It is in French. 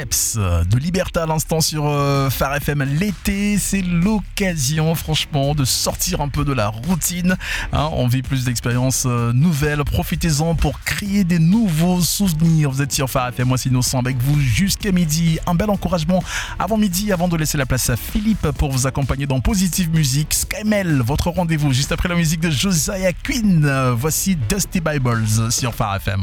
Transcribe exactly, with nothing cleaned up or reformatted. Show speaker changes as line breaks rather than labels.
Steps de Liberta à l'instant sur euh, Phare F M. L'été, c'est l'occasion franchement de sortir un peu de la routine, hein, on vit plus d'expériences euh, nouvelles, profitez-en pour créer des nouveaux souvenirs. Vous êtes sur Phare F M, moi c'est Innocent avec vous jusqu'à midi. Un bel encouragement avant midi, avant de laisser la place à Philippe pour vous accompagner dans Positive Music. Skymel, votre rendez-vous juste après la musique de Josiah Quinn. Voici Dusty Bibles sur Phare F M.